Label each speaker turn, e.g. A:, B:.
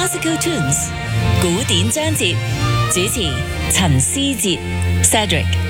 A: Classical Tunes 古典章節，主持陳思哲 Cedric。